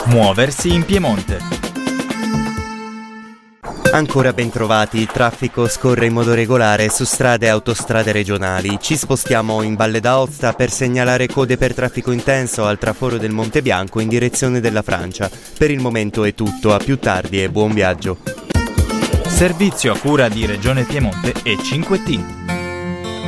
Muoversi in Piemonte. Ancora ben trovati, il traffico scorre in modo regolare su strade e autostrade regionali. Ci spostiamo in Valle d'Aosta per segnalare code per traffico intenso al traforo del Monte Bianco in direzione della Francia. Per il momento è tutto, a più tardi e buon viaggio. Servizio a cura di Regione Piemonte e 5T.